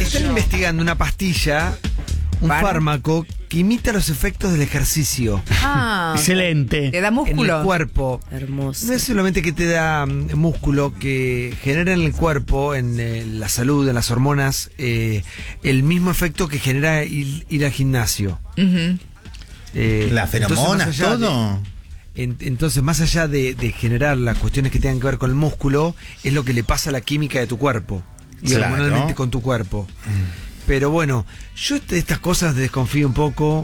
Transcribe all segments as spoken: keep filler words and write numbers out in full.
están investigando una pastilla, un ¿Para? fármaco que imita los efectos del ejercicio Ah, Excelente. ¿te da en músculo? el cuerpo. Hermoso. No es solamente que te da mm, músculo, que genera en el cuerpo, en eh, la salud, en las hormonas, eh, el mismo efecto que genera ir, ir al gimnasio. Ujú. Eh, Las entonces, feromonas, más allá de- todo. en- entonces, más allá de, de generar las cuestiones que tengan que ver con el músculo, es lo que le pasa a la química de tu cuerpo. Y Claro. hormonalmente con tu cuerpo. Pero bueno, yo de estas cosas desconfío un poco.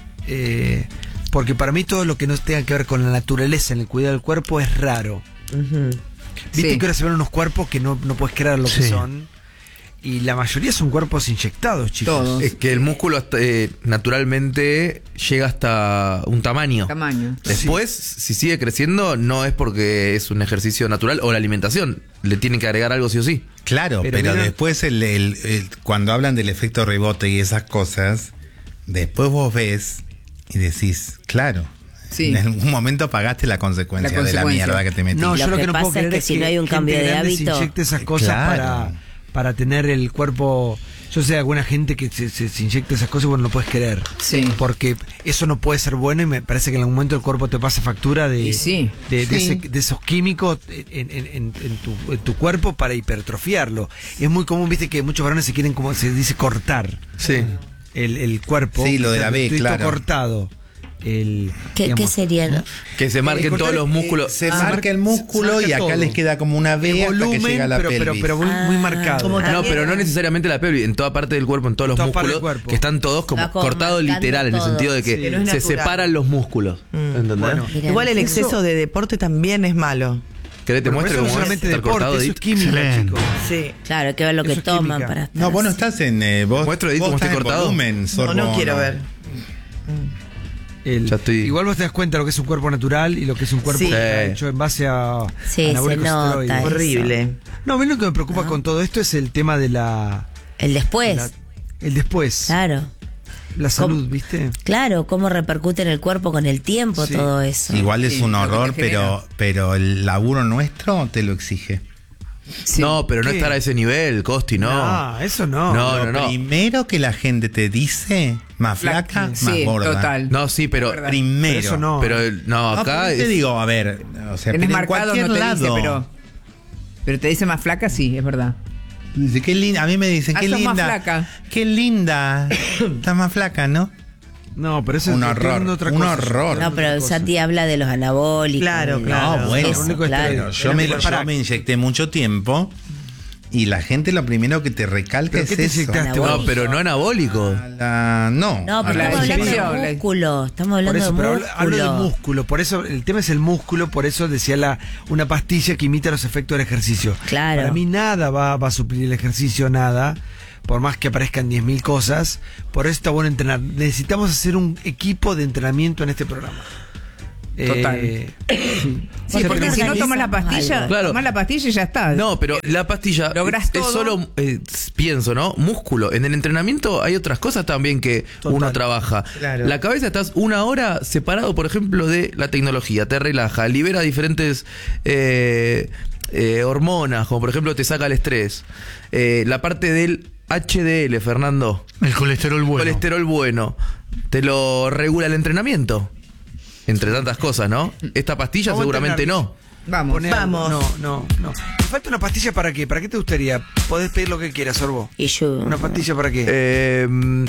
eh, porque para mí todo lo que no tenga que ver con la naturaleza en el cuidado del cuerpo es raro. Ujú. Viste Sí. que ahora se ven unos cuerpos que no, no puedes creer lo que Sí. son. Y la mayoría son cuerpos inyectados, chicos. Todos. Es que el músculo hasta, eh, naturalmente llega hasta un tamaño. Tamaño. Después, si sigue creciendo, no es porque es un ejercicio natural o la alimentación. Le tienen que agregar algo sí o sí. Claro, Pero pero, mira- después el, el- el- cuando hablan del efecto rebote y esas cosas, después vos ves y decís, claro, Sí. en algún momento pagaste la consecuencia, La de la consecuencia. mierda que te metiste. No, Lo yo lo que que no pasa puedo es creer que es si no hay un gente cambio de grande se hábito- inyecte esas cosas Claro. para, para tener el cuerpo. Yo sé, alguna gente que se, se, se inyecta esas cosas, bueno, no puedes creer. Sí. Porque eso no puede ser bueno y me parece que en algún momento el cuerpo te pasa factura de, Y sí. de, de Sí. ese- de esos químicos en, en- en- en tu, en tu cuerpo para hipertrofiarlo. Es muy común, viste, que muchos varones se quieren, como se dice, cortar Sí. el, el cuerpo. Sí, lo de la B, Todito claro. cortado. El, ¿Qué, digamos, ¿Qué sería? no? Que se marquen cortar, todos los eh, músculos. Se Ah, marca el se músculo marca y acá todo. les queda como una V el hasta volumen, que llega a la pero, pero, pelvis. pero muy, muy Ah, marcado. como No, pero no necesariamente la pelvis, en toda parte del cuerpo, en todos los Toda parte del músculos, cuerpo. que están todos como Va como cortados marcando literal, en el todo. sentido de que Sí. Que no es se natural. separan los músculos. ¿Entendés? Bueno. Mirá, Igual el eso- exceso de deporte también es malo. ¿Querés te Pero muestre eso no cómo es es solamente estar deporte, cortado, eso es Edith? química, Excelente. chicos. Sí. Claro, hay que ver lo que Eso es toman química. para estar No, vos no así. estás en... eh, vos, Muestro, Edith, vos cómo estás estoy en cortado. volumen, No, Sorbo, no quiero no. ver. El- Ya estoy- Igual vos te das cuenta de lo que es un cuerpo natural y lo que es un cuerpo Sí. que está Sí. hecho en base a Sí, anabólicos se nota esteroides. eso. Horrible. No, a mí lo que me preocupa con todo esto es el tema de la, El después. la- el después, Claro. la salud, ¿Cómo? ¿viste? Claro, cómo repercute en el cuerpo con el tiempo Sí. todo eso. Igual es Sí, un lo que te horror, genera. pero, pero el laburo nuestro te lo exige. Sí. No, pero no ¿Qué? estar a ese nivel, Costi, no. No, eso no. No, Lo no, no. primero que la gente te dice, más Flaca. flaca, más Sí, gorda. total. No, sí, pero. Verdad. Primero. Pero eso no. Pero el- no, No, acá pero te es- digo, a ver, o sea, Tenés pero en marcado, cualquier no te lado. dice, pero. Pero te dice más flaca, sí, es verdad. Dice, qué linda, a mí me dicen, Ah, qué sos más linda. flaca. Qué linda. Estás más flaca, ¿no? No, pero eso Un es horror, estoy hablando de otra un cosa. horror. No, pero Santi habla de los anabólicos. Claro, de- claro. No, bueno, eso, único claro. Pero yo me, Pará. yo me inyecté mucho tiempo y la gente lo primero que te recalca ¿Pero es qué te eso. inyectaste? Anabólico. No, pero no anabólico. A la- no. No, a pero la estamos hablando inyección, de la- músculo. Estamos Por hablando eso, de pero hablo, músculo. hablo de músculo, por eso el tema es el músculo, por eso decía la una pastilla que imita los efectos del ejercicio. Claro. Para mí nada va, va a suplir el ejercicio, nada, por más que aparezcan diez mil cosas, por eso está bueno entrenar. Necesitamos hacer un equipo de entrenamiento en este programa. Total. Eh, Sí, Porque porque si no organizamos tomas la pastilla, algo. Claro. tomás la pastilla y ya está. No, pero la pastilla Lográs es, es todo. solo, eh, pienso, ¿no? Músculo. En el entrenamiento hay otras cosas también que Total. uno trabaja. Claro. La cabeza estás una hora separado, por ejemplo, de la tecnología. Te relaja, libera diferentes eh, eh, hormonas, como por ejemplo te saca el estrés. Eh, la parte del H D L, Fernando. El colesterol bueno. Colesterol bueno. Te lo regula el entrenamiento. Entre tantas cosas, ¿no? Esta pastilla Vamos a seguramente entrenar. no. Vamos. Poné algo. Vamos. No, no, no. ¿Te falta una pastilla para qué? ¿Para qué te gustaría? Podés pedir lo que quieras, Sorbo. Y yo. ¿Una pastilla para qué? Eh,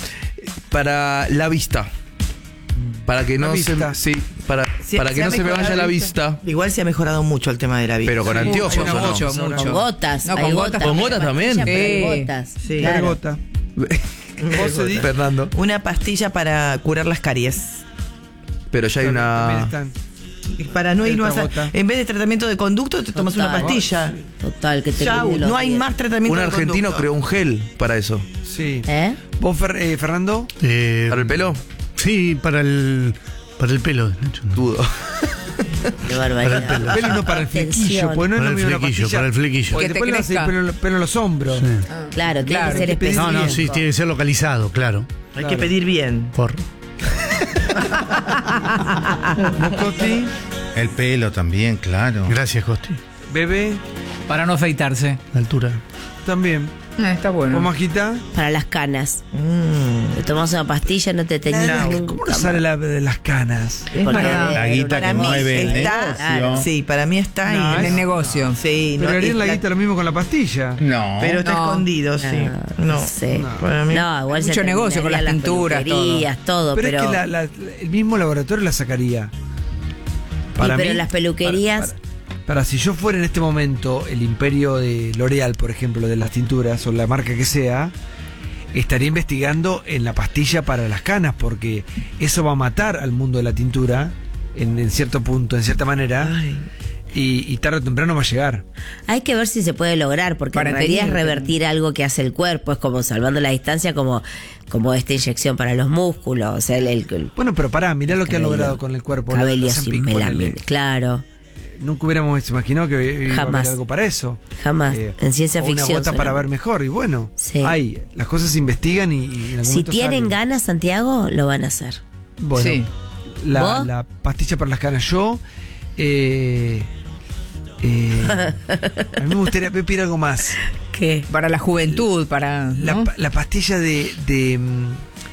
para la vista. Para que La no vista. se sí, para, Sí, para se que ha no se me mejorado vaya la la vista. vista. Igual se ha mejorado mucho el tema de la vista. Pero con Sí, anteojos, hay ¿o una no? mucho, Con mucho. gotas. No, hay con gotas. ¿Con gotas también? Pero hay Sí. gotas. Sí. Dale, Claro. gota. Vos, Edith. Fernando. Una pastilla para curar las caries. Pero ya hay También una. están. Para no ir Otra más a- gota. En vez de tratamiento de conducto, te tomas una Total. pastilla. Total, que te Chau, cuide los no hay dientes. más tratamiento Un de argentino conducto. creó un gel para eso. Sí. ¿Eh? ¿Vos, Fer- eh, Fernando? Eh, ¿Para el pelo? Sí, para el, para el pelo. Nacho, no. Dudo. Qué barbaridad. Para el pelo. Pelo y no para el flequillo, Atención. pues no es Para lo el mismo una flequillo, pastilla. para el flequillo. Porque Que te después le hace crezca. pelo, pelo en los hombros. Sí. Claro, tiene Claro. que ser Hay que pedir- No, no, específico. sí, tiene que ser localizado, claro. Hay Claro. que pedir bien. Por. ¿Vos, Costi? El pelo también, claro. Gracias, Costi. Bebé, Para no afeitarse. La altura. también. Ah, está ¿Vos, bueno. Majita? Para las canas. Mm. Te tomas una pastilla, no te teñís No, nunca ¿Cómo no más. sale la de las canas? Es Porque verdad. La guita Para que mí mueve el está- negocio. Sí, para mí está No, ahí. En el negocio. Sí, Pero no, harían es la la- guita lo mismo con la pastilla. No. pero está No. escondido, sí. No, No, no sé. Para mí. No, igual se Mucho negocio con las terminarían pinturas, peluquerías, todo, Pero, pero, es que la- la- el mismo laboratorio la sacaría. y, pero las peluquerías, Para, para- para si yo fuera en este momento el imperio de L'Oreal, por ejemplo, de las tinturas o la marca que sea, estaría investigando en la pastilla para las canas, porque eso va a matar al mundo de la tintura en, en cierto punto, en cierta manera, Ay. y, y tarde o temprano va a llegar. hay que ver si se puede lograr, porque Para en realidad es teñirte. revertir algo que hace el cuerpo, es como salvando la distancia, como, como esta inyección para los músculos, o sea, el, el, el Bueno, pero pará, mirá lo que han cabello- logrado con el cuerpo. la- cabello la sin Ozempic, melamina, ponele. claro, Nunca hubiéramos imaginado que iba a Jamás. haber algo para eso. jamás, en ciencia o ficción. Una gota para solamente. ver mejor, y bueno, Sí. hay, las cosas se investigan y, y en algún Si momento tienen salen. ganas, Santiago, lo van a hacer. Bueno, Sí. la, ¿Vos? la pastilla para las canas. Yo, eh, eh, a mí me gustaría pedir algo más. ¿Qué? Para la juventud, para. La, ¿no? pa- la pastilla de, de, mm,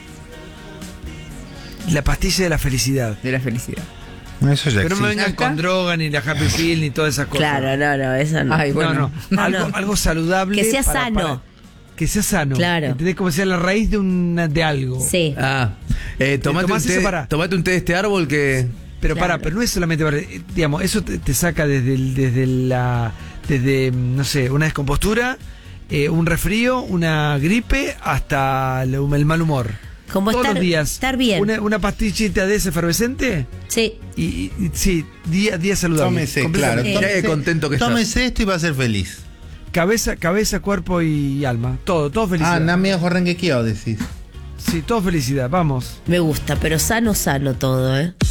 la pastilla de la felicidad. De la felicidad. Eso ya Pero no me existe. vengan ¿Acá? con droga, ni la Happy Pill, ni todas esas cosas. Claro, no, no, eso no. Ay, No, bueno. no, No, algo, no. algo saludable. Que sea para- sano. para- que sea sano. Claro. ¿Entendés? Como sea la raíz de, una, de algo. Sí. Ah, eh, tomate, un tomás eso té, para- tomate un té de este árbol que... Pero Claro. para, pero no es solamente para, eh, digamos, eso te, te saca desde el- desde la desde mm, no sé, una descompostura, eh, un resfrío, una gripe hasta el, el mal humor. Como Todos estar- los días. estar bien. Una, una pastillita de ese efervescente Sí. y, y- y- sí, día día saludable. Tómese, claro. completamente. Eh. Mirá Tómese, qué contento que estás. tómese esto y va a ser feliz. Cabeza, cabeza, cuerpo y alma, todo, todo felicidad. Ah, na me jorren que quiero decir. Sí, todo felicidad, vamos. Me gusta, pero sano, sano todo, ¿eh?